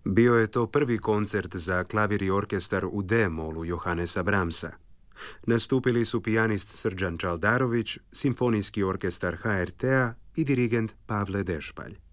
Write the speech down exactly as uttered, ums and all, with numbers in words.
Bio je to prvi koncert za klavir i orkestar u D-molu Johannesa Brahmsa. Nastupili su pijanist Srđan Čaldarović, simfonijski orkestar H R T-a i dirigent Pavle Dešpalj.